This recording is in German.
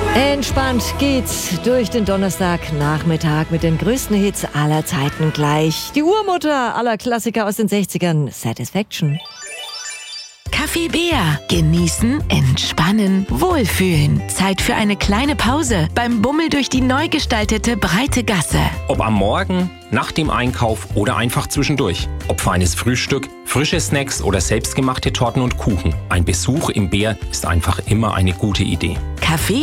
Entspannt geht's durch den Donnerstagnachmittag mit den größten Hits aller Zeiten gleich. Die Urmutter aller Klassiker aus den 60ern, Satisfaction. Kaffee Bär. Genießen, entspannen, wohlfühlen. Zeit für eine kleine Pause beim Bummel durch die neu gestaltete breite Gasse. Ob am Morgen, nach dem Einkauf oder einfach zwischendurch. Ob feines Frühstück, frische Snacks oder selbstgemachte Torten und Kuchen. Ein Besuch im Bär ist einfach immer eine gute Idee. Kaffee